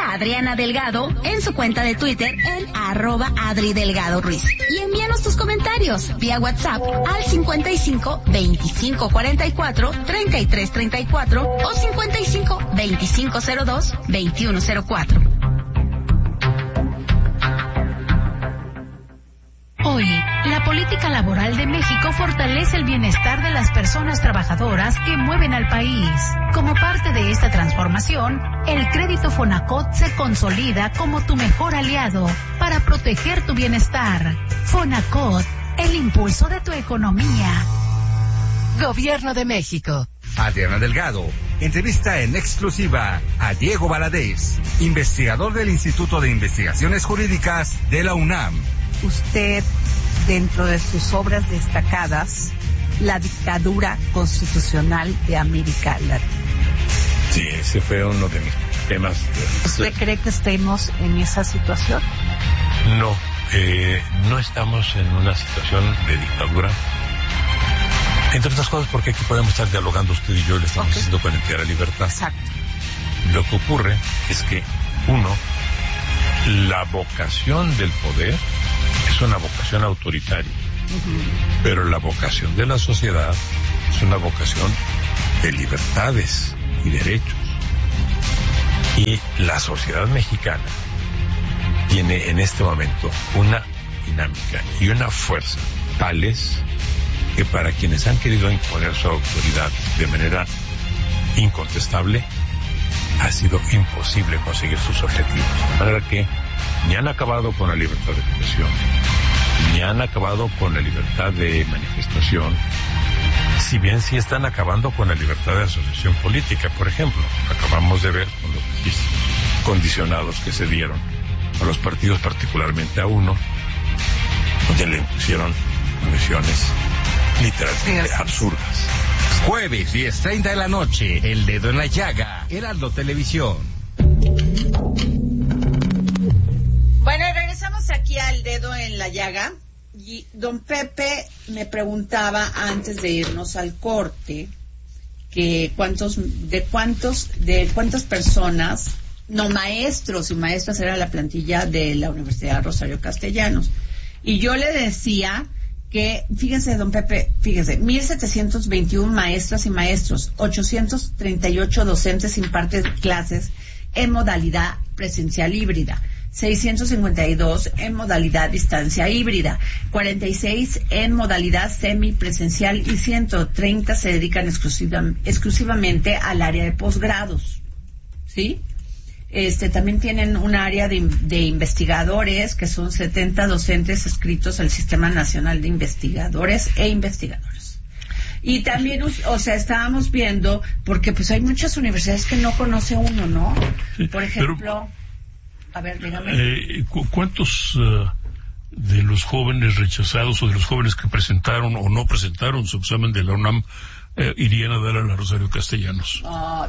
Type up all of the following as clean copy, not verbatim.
Adriana Delgado en su cuenta de Twitter en @AdriDelgadoRuiz. Y envíanos tus comentarios vía WhatsApp al 55 25 44 33 34 o 55 25 02 21 04. Hoy, la política laboral de México fortalece el bienestar de las personas trabajadoras que mueven al país. Como parte de esta transformación, el crédito Fonacot se consolida como tu mejor aliado para proteger tu bienestar. Fonacot, el impulso de tu economía. Gobierno de México. Adriana Delgado entrevista en exclusiva a Diego Valadez, investigador del Instituto de Investigaciones Jurídicas de la UNAM. Usted, dentro de sus obras destacadas, la dictadura constitucional de América Latina. Sí, ese fue uno de mis temas. ¿Usted cree que estemos en esa situación? No, no estamos en una situación de dictadura. Entre otras cosas porque aquí podemos estar dialogando usted y yo, le estamos haciendo con entera libertad. Exacto. Lo que ocurre es que, uno, la vocación del poder es una vocación autoritaria, pero la vocación de la sociedad es una vocación de libertades y derechos. Y la sociedad mexicana tiene en este momento una dinámica y una fuerza tales que para quienes han querido imponer su autoridad de manera incontestable ha sido imposible conseguir sus objetivos. De manera que ni han acabado con la libertad de expresión, ni han acabado con la libertad de manifestación, si bien sí están acabando con la libertad de asociación política. Por ejemplo, acabamos de ver con los condicionados que se dieron a los partidos, particularmente a uno, donde le impusieron condiciones literalmente absurdas. Jueves 10:30 de la noche, El Dedo en la Llaga, Heraldo Televisión. Bueno, regresamos aquí al Dedo en la Llaga. Y don Pepe me preguntaba antes de irnos al corte que cuántas personas, no, maestros y maestras era la plantilla de la Universidad Rosario Castellanos. Y yo le decía que, fíjense, don Pepe, fíjense, 1,721 maestras y maestros, 838 docentes imparten clases en modalidad presencial híbrida, 652 en modalidad distancia híbrida, 46 en modalidad semipresencial y 130 se dedican exclusivamente al área de posgrados, ¿sí? También tienen un área de investigadores, que son 70 docentes adscritos al Sistema Nacional de Investigadores e Investigadoras. Y también, o sea, estábamos viendo, porque pues hay muchas universidades que no conoce uno, ¿no? Por ejemplo, a ver, dígame. ¿Cuántos de los jóvenes rechazados o de los jóvenes que presentaron o no presentaron su examen de la UNAM irían a dar a la Rosario Castellanos?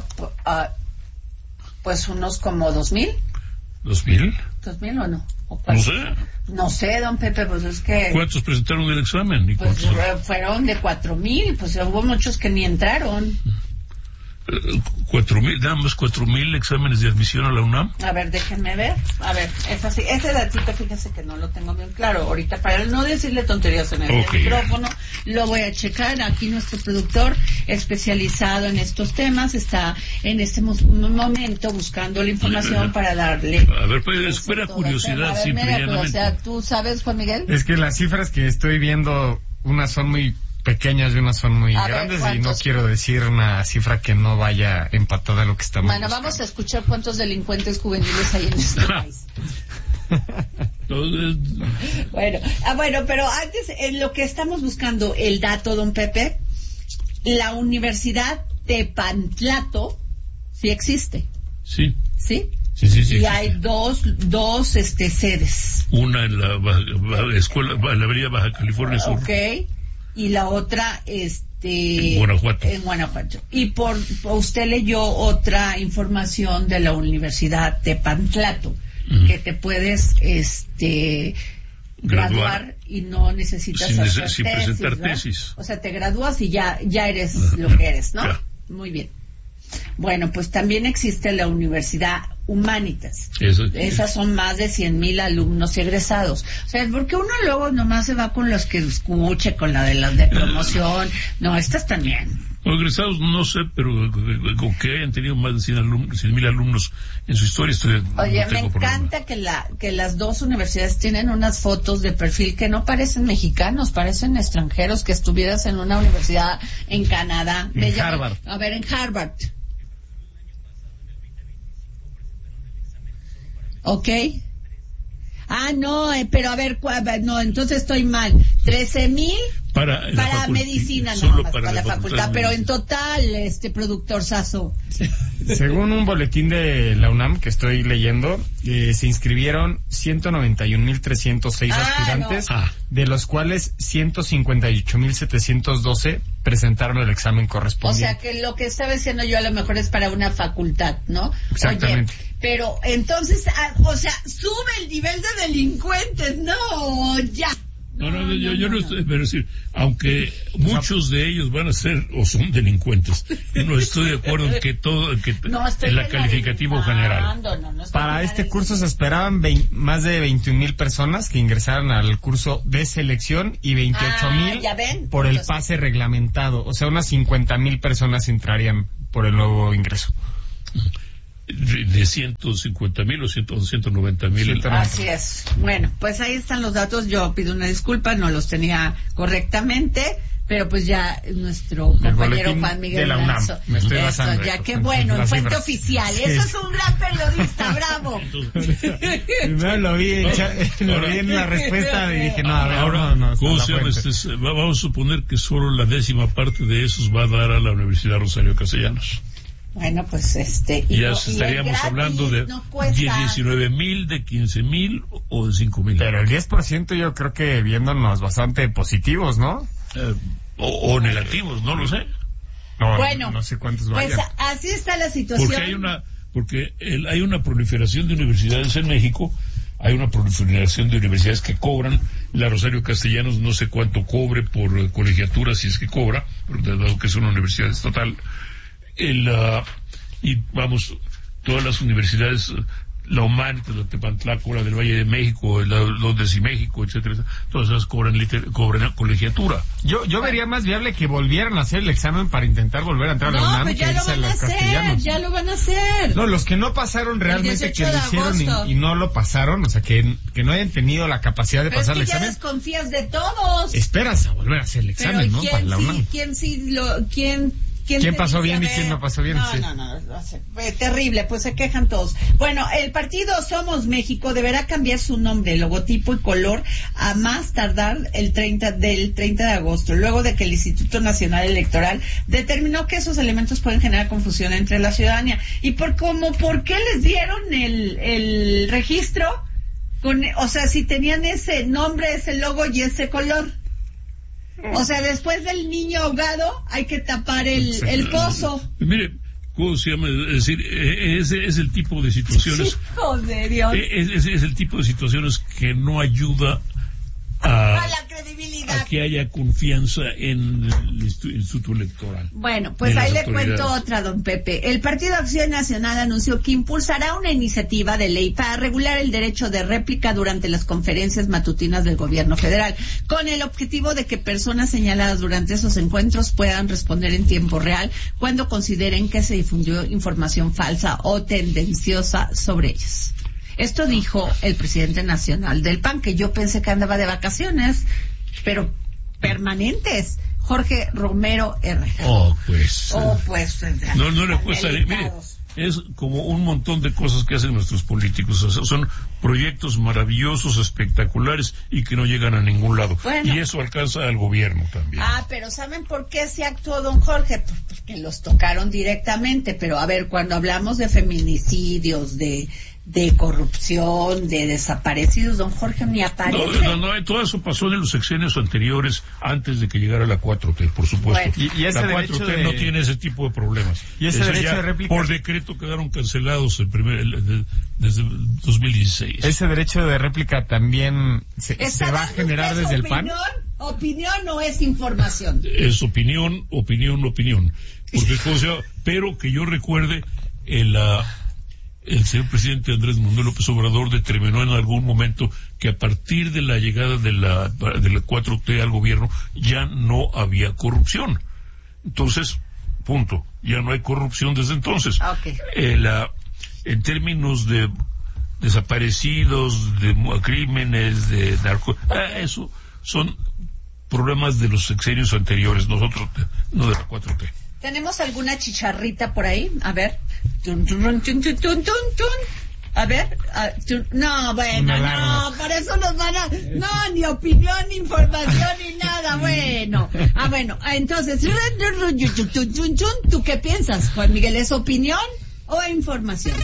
Pues unos como 2,000. ¿2,000? ¿2,000 o no? No sé. No sé, don Pepe, pues es que... ¿Cuántos presentaron el examen? ¿Y pues fueron de 4,000, pues hubo muchos que ni entraron. 4,000, nada más 4,000 exámenes de admisión a la UNAM. A ver, déjenme ver. A ver, es así. Ese datito, fíjese que no lo tengo bien claro. Ahorita, para no decirle tonterías en el micrófono, lo voy a checar. Aquí nuestro productor especializado en estos temas está en este momento buscando la información para darle... A ver, pues, espera curiosidad, mira, pues, o sea, ¿tú sabes, Juan Miguel? Es que las cifras que estoy viendo, unas son muy pequeñas y unas son muy grandes, y no quiero decir una cifra que no vaya empatada a lo que estamos buscando. Vamos a escuchar cuántos delincuentes juveniles hay en este país. Bueno, pero antes, en lo que estamos buscando el dato, don Pepe, la Universidad Tepantlato sí existe. Sí. ¿Sí? Sí, y hay dos sedes. Una en la escuela, en la avenida Baja California Sur. Okay. Y la otra, en Guanajuato. Y usted leyó otra información de la Universidad Tepantlato, que te puedes, graduar y no necesitas sin presentar tesis. O sea, te gradúas y ya eres lo que eres, ¿no? Ya. Muy bien. Bueno, pues también existe la Universidad Humanitas. Esas son más de 100,000 alumnos egresados. O sea, porque uno luego nomás se va con los que escuche, con las de promoción. No, estas también. Egresados no sé, pero con que hayan tenido más de 100,000 alumnos en su historia. Oye, me encanta que las dos universidades tienen unas fotos de perfil que no parecen mexicanos, parecen extranjeros, que estuvieras en una universidad en Canadá. En Harvard. A ver, en Harvard. ¿Ok? No, pero a ver, no, entonces estoy mal. 13,000 para medicina, solo más, para la facultad, pero en total, productor Sasso. Según un boletín de la UNAM que estoy leyendo, se inscribieron 191,306 aspirantes, de los cuales 158,712 presentaron el examen correspondiente. O sea que lo que estaba diciendo yo a lo mejor es para una facultad, ¿no? Exactamente. Oye, pero entonces, sube el nivel de delincuentes, no, ya. No, yo no estoy, pero decir, aunque muchos de ellos van a ser o son delincuentes, no estoy de acuerdo en que en la calificativo general. Para este curso se esperaban más de 21,000 personas que ingresaran al curso de selección y 28,000 por el pase reglamentado. O sea, unas 50,000 personas entrarían por el nuevo ingreso. De 150,000 o 190,000. Así es. Bueno, pues ahí están los datos. Yo pido una disculpa, no los tenía correctamente, pero pues ya nuestro compañero Juan Miguel de la UNAM. Me estoy basando. Ya qué bueno, en fuente oficial. Sí. Eso es un gran periodista, bravo. Primero lo vi en la respuesta y dije, no, a ver, ahora, ¿cómo se llama? Vamos a suponer que solo la 10ª parte de esos va a dar a la Universidad Rosario Castellanos. Bueno, pues ya estaríamos hablando de 19,000, de 15,000 o de 5,000. Pero el 10% yo creo que viéndonos bastante positivos, ¿no? O negativos, no lo sé. No sé cuántos vayan. Pues así está la situación. Porque hay una proliferación de universidades en México. Hay una proliferación de universidades que cobran. La Rosario Castellanos no sé cuánto cobre por colegiatura, si es que cobra, dado que es una universidad estatal. Y vamos, todas las universidades, la Humanitas, la Tepantlaco, la del Valle de México, los de Ciméxico, etcétera, todas esas cobran colegiatura. Yo vería más viable que volvieran a hacer el examen para intentar volver a entrar a la UNAM. Pues ya lo van a hacer. No, los que no pasaron realmente, que lo hicieron y no lo pasaron, o sea, que no hayan tenido la capacidad de pasar el examen. Ya desconfías de todos. Esperas a volver a hacer el examen, pero ¿no? Para la UNAM. ¿Quién pasó bien y quién no pasó bien? No, terrible, pues se quejan todos. Bueno, el partido Somos México deberá cambiar su nombre, logotipo y color a más tardar el 30 de agosto, luego de que el Instituto Nacional Electoral determinó que esos elementos pueden generar confusión entre la ciudadanía. ¿Y por qué les dieron el registro? O sea, si tenían ese nombre, ese logo y ese color. O sea, después del niño ahogado hay que tapar el pozo. Mire, ¿cómo se llama? Es decir, ese es el tipo de situaciones. Hijos de Dios. Ese es el tipo de situaciones que no ayuda a la credibilidad, a que haya confianza en el Instituto Electoral. Bueno, pues ahí le cuento otra, don Pepe. El Partido Acción Nacional anunció que impulsará una iniciativa de ley para regular el derecho de réplica durante las conferencias matutinas del gobierno federal, con el objetivo de que personas señaladas durante esos encuentros puedan responder en tiempo real cuando consideren que se difundió información falsa o tendenciosa sobre ellas. Esto dijo el presidente nacional del PAN, que yo pensé que andaba de vacaciones, pero permanentes, Jorge Romero Herrera. Pues. No le cuesta. Mire, es como un montón de cosas que hacen nuestros políticos. O sea, son proyectos maravillosos, espectaculares y que no llegan a ningún lado. Bueno, y eso alcanza al gobierno también. Pero ¿saben por qué se actuó, don Jorge? Pues porque los tocaron directamente. Pero a ver, cuando hablamos de feminicidios, de corrupción, de desaparecidos, don Jorge ni aparece. No, todo eso pasó en los sexenios anteriores, antes de que llegara la 4T, por supuesto. Bueno, y ese la 4T no tiene ese tipo de problemas. Y ese derecho de réplica, por decreto quedaron cancelados desde 2016. Ese derecho de réplica también se va a generar desde el PAN. ¿Opinión o es información? Es opinión. Porque, pero que yo recuerde, el señor presidente Andrés Manuel López Obrador determinó en algún momento que a partir de la llegada de la 4T al gobierno ya no había corrupción. Entonces, punto, ya no hay corrupción desde entonces. Okay. En términos de desaparecidos, de crímenes, de narco, eso son problemas de los sexenios anteriores, nosotros no de la 4T. ¿Tenemos alguna chicharrita por ahí? A ver. A ver. No, bueno, no, por eso nos van a... No, ni opinión, ni información, ni nada, bueno. Bueno, entonces, ¿tú qué piensas, Juan Miguel? ¿Es opinión o información?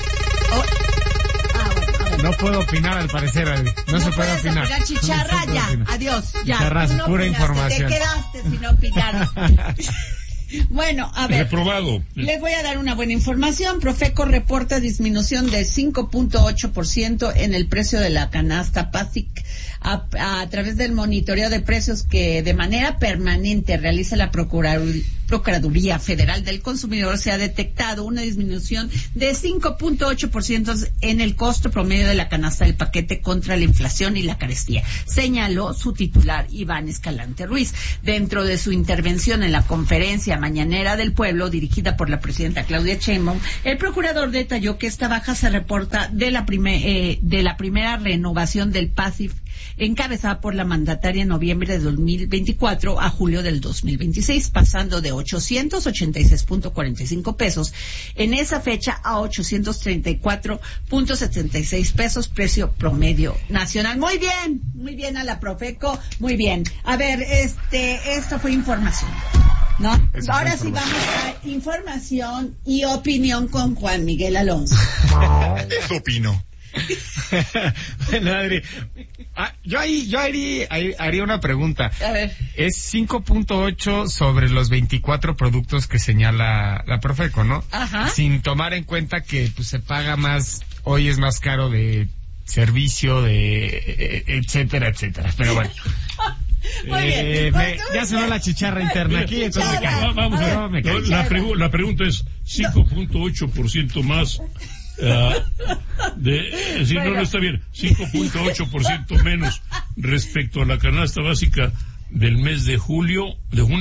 No puedo opinar, al parecer, Adri. No se puede opinar. La chicharra, no ya, adiós. Ya. Chicharras, no pura opinaste, información. Te quedaste sin opinar. Bueno, a ver. Reprobado. Les voy a dar una buena información. Profeco reporta disminución de 5.8% en el precio de la canasta básica a través del monitoreo de precios que de manera permanente realiza la Procuraduría Federal del Consumidor. Se ha detectado una disminución de 5.8% en el costo promedio de la canasta del paquete contra la inflación y la carestía, señaló su titular Iván Escalante Ruiz. Dentro de su intervención en la conferencia mañanera del pueblo dirigida por la presidenta Claudia Sheinbaum, el procurador detalló que esta baja se reporta de la primera renovación del PASIF encabezada por la mandataria en noviembre de 2024 a julio del 2026, pasando de 886.45 pesos en esa fecha a 834.76 pesos, precio promedio nacional. Muy bien a la Profeco, muy bien. A ver, esto fue información, ¿no? Ahora sí vamos a información y opinión con Juan Miguel Alonso. Eso opino. Bueno, Adri, yo haría una pregunta. A ver. Es 5.8 sobre los 24 productos que señala la Profeco, ¿no? Ajá. Sin tomar en cuenta que pues se paga más, hoy es más caro de servicio, de etcétera. Pero bueno. Muy bien. Ya sonó la chicharra interna aquí, entonces vamos a ver. La pregunta es 5.8% más. No está bien, 5.8% menos respecto a la canasta básica del mes de junio,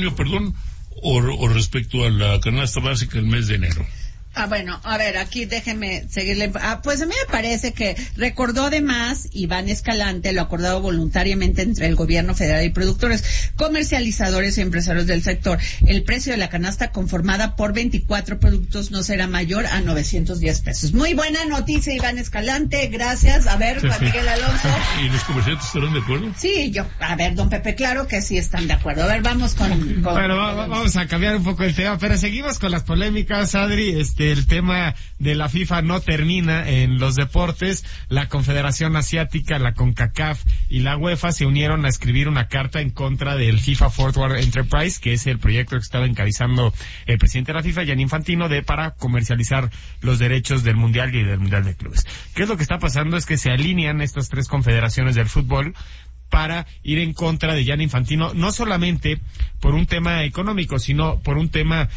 o respecto a la canasta básica del mes de enero. Bueno, a ver, aquí déjenme seguirle. Pues a mí me parece que recordó además Iván Escalante lo acordado voluntariamente entre el gobierno federal y productores, comercializadores y empresarios del sector. El precio de la canasta conformada por 24 productos no será mayor a 910 pesos. Muy buena noticia, Iván Escalante, gracias. A ver, Juan Miguel Alonso. ¿Y los comerciantes estarán de acuerdo? Sí, a ver, don Pepe, claro que sí están de acuerdo. A ver, vamos con bueno, vamos a cambiar un poco el tema, pero seguimos con las polémicas, Adri. El tema de la FIFA no termina en los deportes. La Confederación Asiática, la CONCACAF y la UEFA se unieron a escribir una carta en contra del FIFA Forward Enterprise, que es el proyecto que estaba encabezando el presidente de la FIFA, Gianni Infantino, para comercializar los derechos del Mundial y del Mundial de Clubes. ¿Qué es lo que está pasando? Es que se alinean estas tres confederaciones del fútbol para ir en contra de Gianni Infantino, no solamente por un tema económico, sino por un tema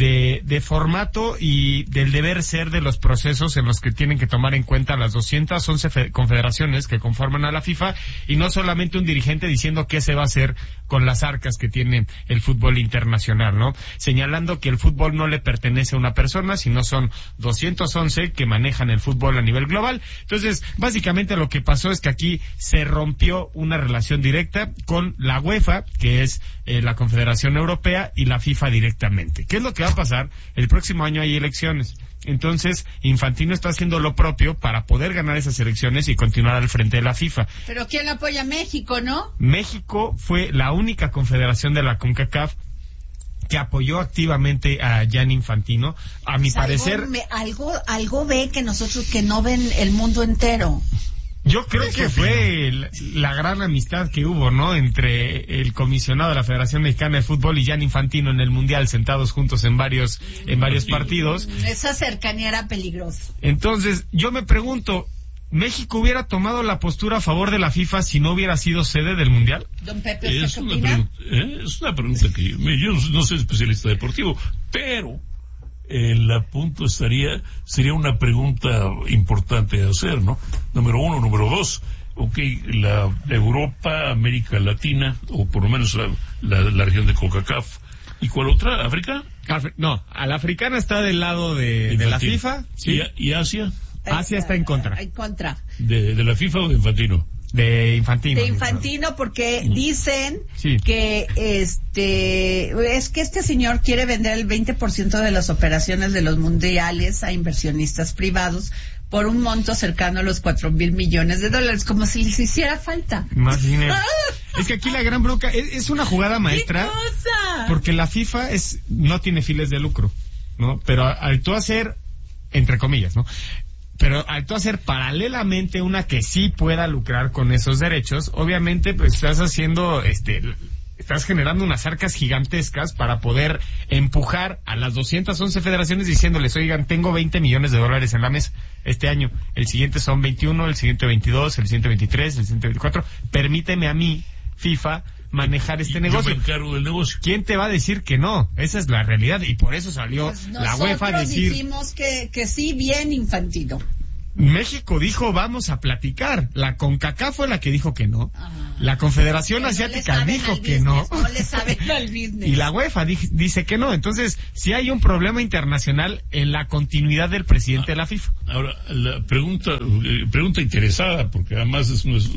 de formato y del deber ser de los procesos en los que tienen que tomar en cuenta las 211 confederaciones que conforman a la FIFA, y no solamente un dirigente diciendo qué se va a hacer con las arcas que tiene el fútbol internacional, ¿no? Señalando que el fútbol no le pertenece a una persona, sino son 211 que manejan el fútbol a nivel global. Entonces, básicamente lo que pasó es que aquí se rompió una relación directa con la UEFA, que es la Confederación Europea, y la FIFA directamente. ¿Qué es lo que va a pasar? El próximo año hay elecciones. Entonces, Infantino está haciendo lo propio para poder ganar esas elecciones y continuar al frente de la FIFA. Pero ¿quién apoya a México, no? México fue la única confederación de la CONCACAF que apoyó activamente a Gianni Infantino. A mi parecer... Algo ve que nosotros que no ven el mundo entero. Yo creo que fue la gran amistad que hubo, ¿no? Entre el comisionado de la Federación Mexicana de Fútbol y Gianni Infantino en el Mundial, sentados juntos en varios partidos. Esa cercanía era peligrosa. Entonces, yo me pregunto, ¿México hubiera tomado la postura a favor de la FIFA si no hubiera sido sede del Mundial? Don Pepe, ¿usted qué opina? Es una pregunta que yo no soy especialista deportivo, pero el punto sería una pregunta importante de hacer, ¿no? Número uno. Número dos, la Europa, América Latina, o por lo menos la región de CONCACAF. ¿Y cuál otra? ¿África? No, a la africana está del lado de la FIFA. ¿Sí? ¿Y Asia? Asia está en contra. En contra. ¿De la FIFA o de Infantino? De Infantino. De Infantino, porque dicen que es que este señor quiere vender el 20% de las operaciones de los mundiales a inversionistas privados por un monto cercano a los $4,000 millones, como si les hiciera falta. Más dinero. Es que aquí la gran bronca es una jugada maestra. ¿Qué cosa? Porque la FIFA no tiene fines de lucro, ¿no? Pero al tú hacer, entre comillas, ¿no? Pero al tú hacer paralelamente una que sí pueda lucrar con esos derechos, obviamente pues estás haciendo, estás generando unas arcas gigantescas para poder empujar a las 211 federaciones diciéndoles, oigan, tengo $20 millones en la mesa este año, el siguiente son 21, el siguiente 22, el siguiente 23, el siguiente 24, permíteme a mí, FIFA, manejar este negocio. Yo me encargo del negocio. ¿Quién te va a decir que no? Esa es la realidad y por eso salió la UEFA a decir. Nosotros dijimos que sí, bien Infantino. México dijo vamos a platicar. La CONCACAF fue la que dijo que no. La Confederación Asiática dijo que no. No le saben al business. Y la UEFA dice que no. Entonces, sí hay un problema internacional en la continuidad del presidente de la FIFA. Ahora, la pregunta interesada, porque además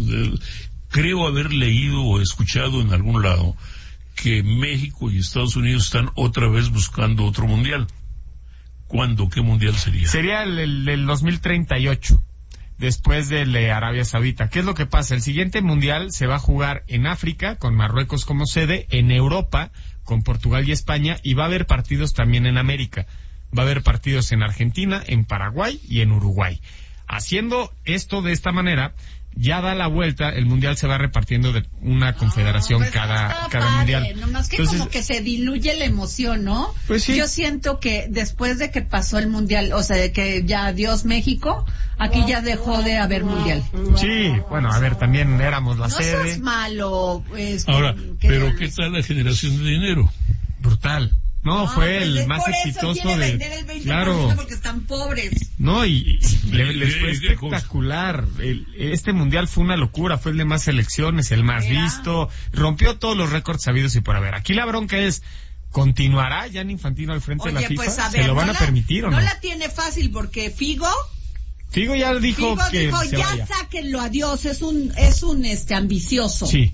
creo haber leído o escuchado en algún lado que México y Estados Unidos están otra vez buscando otro mundial. ¿Cuándo? ¿Qué mundial sería? Sería el del 2038, después del de Arabia Saudita. ¿Qué es lo que pasa? El siguiente mundial se va a jugar en África, con Marruecos como sede, en Europa, con Portugal y España, y va a haber partidos también en América. Va a haber partidos en Argentina, en Paraguay y en Uruguay. Haciendo esto de esta manera, ya da la vuelta, el mundial se va repartiendo de una confederación pues cada padre, mundial. Nomás que entonces, como que se diluye la emoción, ¿no? Pues sí. Yo siento que después de que pasó el mundial, o sea, de que ya adiós México, aquí ya dejó de haber mundial. Sí, bueno, a ver, también éramos la sede. No seas malo. Ahora, pero ¿qué tal la generación de dinero? Brutal. No, fue pues el más exitoso de... Vender el 20% claro. Porque están pobres. No, y les fue espectacular. Este mundial fue una locura, fue el de más selecciones, el más visto, rompió todos los récords sabidos y por haber. Aquí la bronca es, ¿continuará Gianni Infantino al frente de la FIFA? Pues a ver, ¿se lo van a permitir o no? No la tiene fácil porque Figo ya dijo que se ya vaya. Sáquenlo, adiós, es un ambicioso. Sí.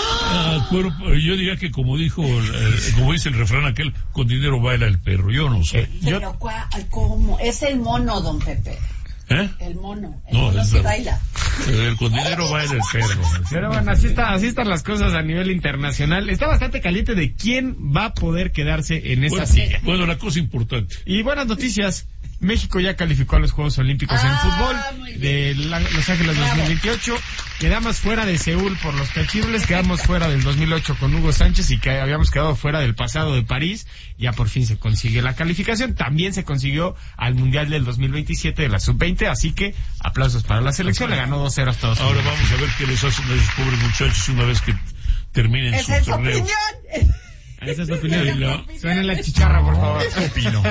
Bueno, yo diría que como dice el refrán aquel, con dinero baila el perro, yo no sé. Pero ¿cómo? Es el mono, don Pepe. El mono. El mono sí baila. Con dinero baila el perro. Pero bueno, así están las cosas a nivel internacional. Está bastante caliente de quién va a poder quedarse en esa silla. Bueno, la cosa importante. Y buenas noticias. México ya calificó a los Juegos Olímpicos en fútbol de Los Ángeles 2028. Quedamos fuera de Seúl por los cachirules, quedamos fuera del 2008 con Hugo Sánchez y que habíamos quedado fuera del pasado de París. Ya por fin se consiguió la calificación. También se consiguió al Mundial del 2027 de la Sub-20, así que aplausos para la selección. Le ganó 2-0 a Estados Unidos. Ahora vamos a ver qué les hacen a esos pobres muchachos una vez que terminen su torneo. Esa es tu opinión. Suena la chicharra, por favor. Opino.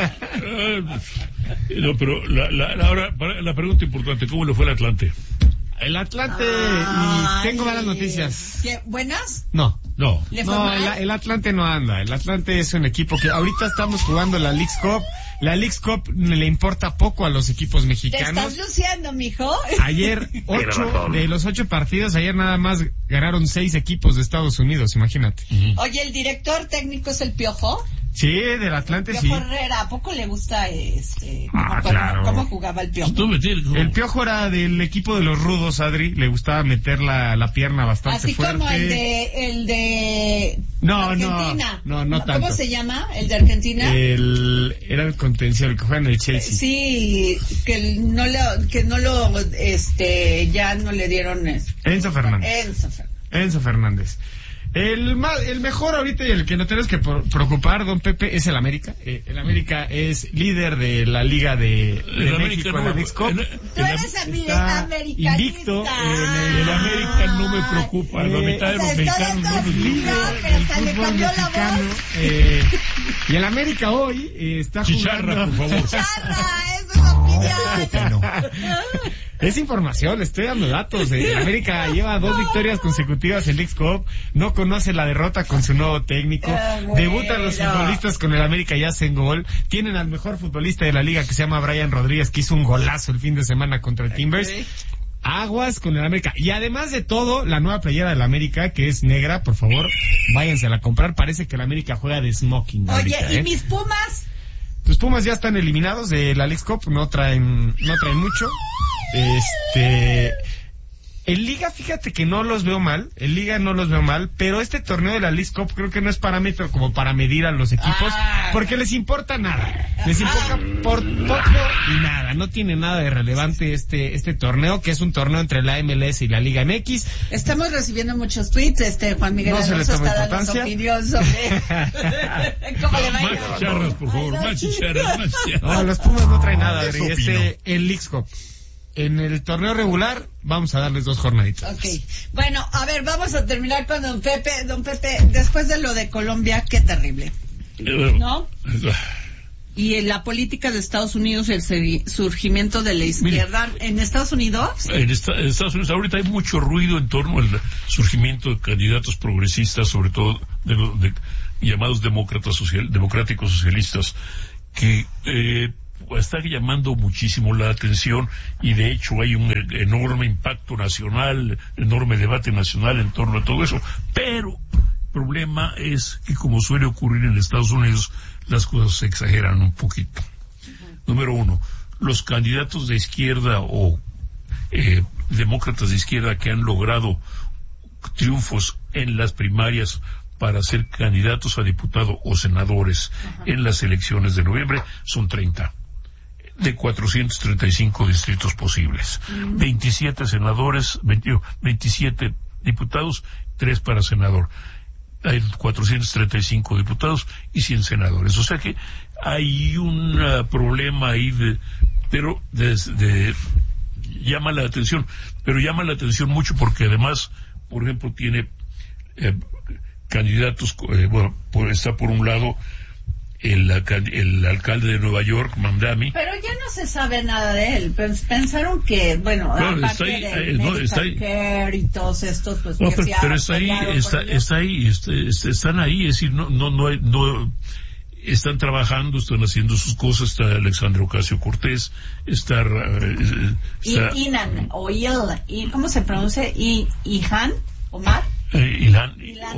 No, pero ahora la pregunta importante, ¿cómo le fue al Atlante? El Atlante, y tengo malas noticias. ¿Qué, buenas? No, el Atlante no anda. El Atlante es un equipo que ahorita estamos jugando la Leagues Cup. La Leagues Cup le importa poco a los equipos mexicanos. ¿Te estás luciendo, mijo? Ayer, de los 8 partidos, ayer nada más ganaron 6 equipos de Estados Unidos, imagínate. Oye, ¿el director técnico es el Piojo? Sí, del Atlante sí. Piojo Herrera, ¿a poco le gusta claro. cómo jugaba el Piojo? El Piojo era del equipo de los rudos, Adri, le gustaba meter la pierna bastante fuerte. Así como el de Argentina. No tanto. ¿Cómo se llama? ¿El de Argentina? Era el contención, el que juega en el Chelsea. Sí, que ya no le dieron Enzo Fernández. El mejor ahorita y el que no tenemos que preocupar, don Pepe, es el América. El América es líder de la Liga de México en la Leagues Cup. Tú eres americanista. Invicto. El América no me preocupa. La mitad de los mexicanos no me líder del fútbol mexicano. Y el América hoy está Chicharra, jugando... por favor. Chicharra, eso es opinión. Es información, estoy dando datos. El América lleva 2 victorias consecutivas en Leagues Cup, no conoce la derrota con su nuevo técnico, debutan los futbolistas con el América y hacen gol, tienen al mejor futbolista de la liga que se llama Brian Rodríguez, que hizo un golazo el fin de semana contra el Timbers. Aguas con el América. Y además de todo, la nueva playera del América, que es negra, por favor, váyansela a comprar. Parece que el América juega de smoking. Oye, ahorita, ¿y mis Pumas? Tus Pumas ya están eliminados de la Leagues Cup, no traen mucho. En Liga, fíjate que no los veo mal, pero este torneo de la Leagues Cup creo que no es parámetro como para medir a los equipos, porque les importa nada, les importa por poco y nada, no tiene nada de relevante este torneo, que es un torneo entre la MLS y la Liga MX. Estamos recibiendo muchos tweets, Juan Miguel no Alonso está dando su opinión sobre cómo le va a ir. Más chicharras, por favor, más chicharras. No, los Pumas no traen nada, el Leagues Cup. En el torneo regular vamos a darles 2 jornaditas. Ok. Bueno, a ver, vamos a terminar con don Pepe. Don Pepe, después de lo de Colombia, qué terrible, ¿no? Y la política de Estados Unidos y el surgimiento de la izquierda. Mire, ¿en Estados Unidos? En Estados Unidos ahorita hay mucho ruido en torno al surgimiento de candidatos progresistas, sobre todo de llamados democráticos socialistas, que está llamando muchísimo la atención, y de hecho hay un enorme impacto nacional, enorme debate nacional en torno a todo eso, pero el problema es que, como suele ocurrir en Estados Unidos, las cosas se exageran un poquito. Número 1, los candidatos de izquierda o demócratas de izquierda que han logrado triunfos en las primarias para ser candidatos a diputado o senadores en las elecciones de noviembre son 30. De 435 distritos posibles. 27 senadores, 27 diputados, 3 para senador. Hay 435 diputados y 100 senadores. O sea que hay un problema ahí llama la atención, pero llama la atención mucho porque además, por ejemplo, tiene candidatos, está por un lado el alcalde de Nueva York, Mamdani. Pero ya no se sabe nada de él. Pensaron que, aparte de Medicare y todos estos, pues, no, pero están ahí, es decir, no están trabajando, están haciendo sus cosas. Está Alexandria Ocasio-Cortez, está Inan, o Il, ¿cómo se pronuncia? Ilhan Omar. Ilhan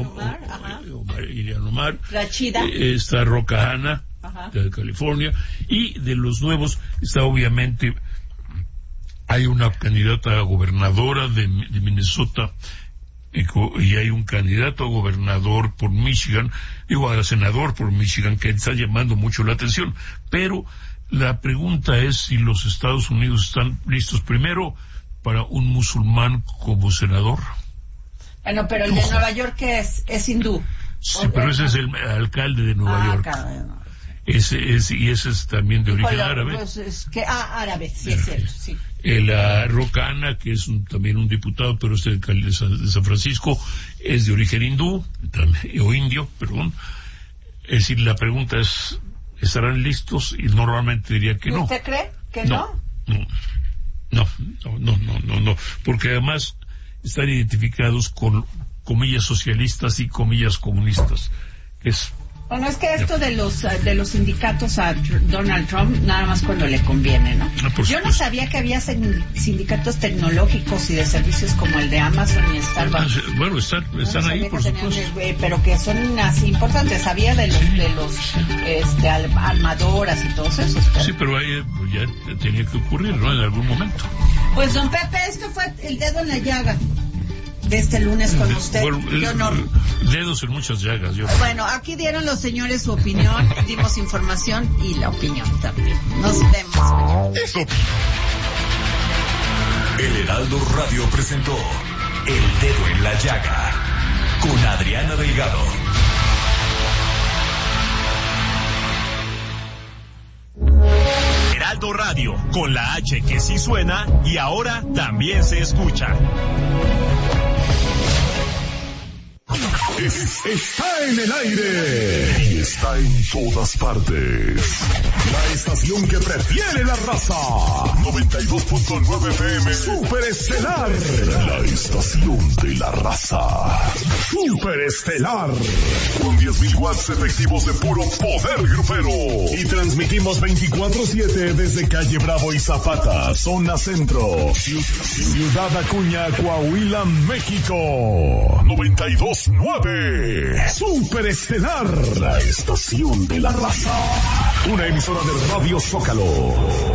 Omar, Rachida. Está Roca Hanna, de California, y de los nuevos está obviamente, hay una candidata a gobernadora de Minnesota, y hay un candidato a gobernador por Michigan, a senador por Michigan, que está llamando mucho la atención. Pero la pregunta es si los Estados Unidos están listos primero para un musulmán como senador. Bueno, pero el de Nueva York es hindú. Sí, pero ese es el alcalde de Nueva York. Ese es también de origen árabe. Pues árabe, sí, es cierto, sí. Roca Hanna, que es también un diputado, pero es de San Francisco, es de origen hindú, o indio, perdón. Es decir, la pregunta es, ¿estarán listos? Y normalmente diría que no. ¿Usted cree que no? No, porque además están identificados con comillas socialistas y comillas comunistas. Bueno, es que esto de los sindicatos a Donald Trump, nada más cuando le conviene, ¿no? Yo no sabía que había sindicatos tecnológicos y de servicios como el de Amazon y Starbucks. Bueno, están ahí, por supuesto. Pero que son así importantes. Sabía de los armadoras y todos esos. Sí, pero ahí ya tenía que ocurrir, ¿no? En algún momento. Pues, don Pepe, esto fue el dedo en la llaga de este lunes con usted. Qué honor. Dedos en muchas llagas. Bueno, aquí dieron los señores su opinión, dimos información y la opinión también. Nos vemos. El Heraldo Radio presentó El Dedo en la Llaga con Adriana Delgado. Heraldo Radio, con la H que sí suena y ahora también se escucha. Está en el aire y está en todas partes. La estación que prefiere la raza. 92.9 FM Superestelar. La estación de la raza. Superestelar. Con 10.000 watts efectivos de puro poder grupero. Y transmitimos 24/7 desde Calle Bravo y Zapata, zona centro. Ciudad Acuña, Coahuila, México. 92.9 Superestelar, la estación de la raza. Una emisora de Radio Zócalo.